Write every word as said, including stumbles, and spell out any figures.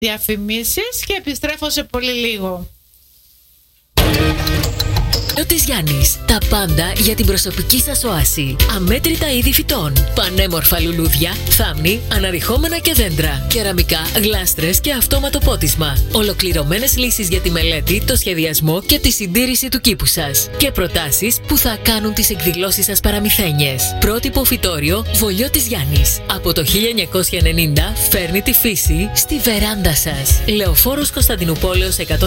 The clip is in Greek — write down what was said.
διαφημίσεις και επιστρέφω σε πολύ λίγο. Βολιώτης Γιάννης. Τα πάντα για την προσωπική σας οάση. Αμέτρητα είδη φυτών. Πανέμορφα λουλούδια, θάμνη, αναρριχόμενα και δέντρα. Κεραμικά, γλάστρες και αυτόματο πότισμα. Ολοκληρωμένες λύσεις για τη μελέτη, το σχεδιασμό και τη συντήρηση του κήπου σας. Και προτάσεις που θα κάνουν τις εκδηλώσεις σας παραμυθένιες. Πρότυπο φυτόριο Βολιώτης Γιάννης. Από το χίλια εννιακόσια ενενήντα φέρνει τη φύση στη βεράντα σας. Λεωφόρος Κωνσταντινουπόλεως εκατόν